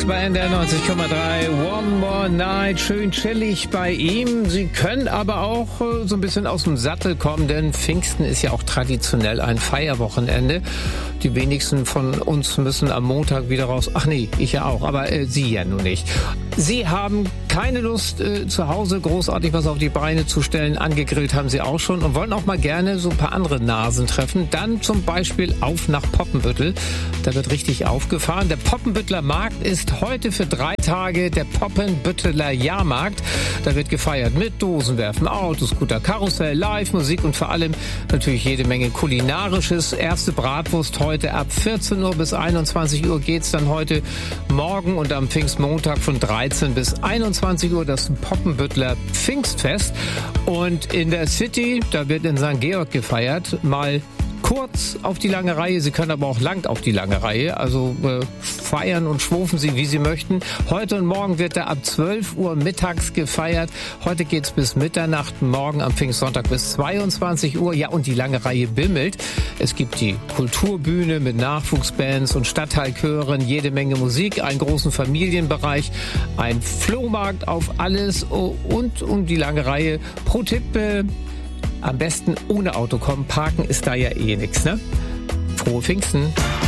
bei NDR 90,3. One More Night. Schön chillig bei ihm. Sie können aber auch so ein bisschen aus dem Sattel kommen, denn Pfingsten ist ja auch traditionell ein Feierwochenende. Die wenigsten von uns müssen am Montag wieder raus. Ach nee, ich ja auch, aber Sie ja nun nicht. Sie haben keine Lust, zu Hause großartig was auf die Beine zu stellen. Angegrillt haben Sie auch schon und wollen auch mal gerne so ein paar andere Nasen treffen. Dann zum Beispiel auf nach Poppenbüttel. Da wird richtig aufgefahren. Der Poppenbütteler Markt ist heute für 3 Tage der Poppenbütteler Jahrmarkt. Da wird gefeiert mit Dosenwerfen, Autoscooter, Karussell, Live-Musik und vor allem natürlich jede Menge Kulinarisches. Erste Bratwurst heute ab 14 Uhr bis 21 Uhr geht's dann heute Morgen und am Pfingstmontag von 13 bis 21 Uhr das Poppenbütteler Pfingstfest. Und in der City, da wird in St. Georg gefeiert, mal kurz auf die lange Reihe. Sie können aber auch lang auf die lange Reihe. Also feiern und schwufen Sie, wie Sie möchten. Heute und morgen wird da ab 12 Uhr mittags gefeiert. Heute geht's bis Mitternacht, morgen am Pfingstsonntag bis 22 Uhr. Ja, und die lange Reihe bimmelt. Es gibt die Kulturbühne mit Nachwuchsbands und Stadtteilchören, jede Menge Musik, einen großen Familienbereich, ein Flohmarkt auf alles und um die lange Reihe. Pro Tipp, am besten ohne Auto kommen. Parken ist da ja eh nix, ne? Frohe Pfingsten!